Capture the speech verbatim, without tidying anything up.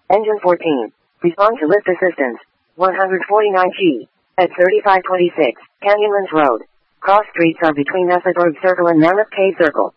Engine fourteen. Respond to lift assistance. one forty-nine G. At thirty-five twenty-six, Canyonlands Road. Cross streets are between Ethelberg Circle and Mammoth Cave Circle.